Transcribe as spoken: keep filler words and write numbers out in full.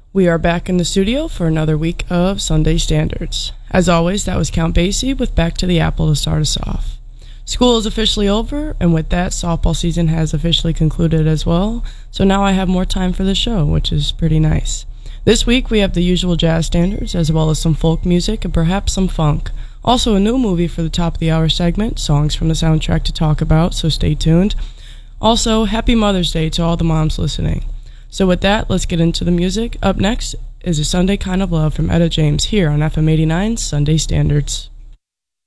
We are back in the studio for another week of Sunday Standards. As always, that was Count Basie with Back to the Apple to start us off. School is officially over, and with that, softball season has officially concluded as well, so now I have more time for the show, which is pretty nice. This week, we have the usual jazz standards, as well as some folk music and perhaps some funk. Also, a new movie for the top of the hour segment, songs from the soundtrack to talk about, so stay tuned. Also, happy Mother's Day to all the moms listening. So with that, let's get into the music. Up next is A Sunday Kind of Love from Etta James here on F M eighty-nine's Sunday Standards.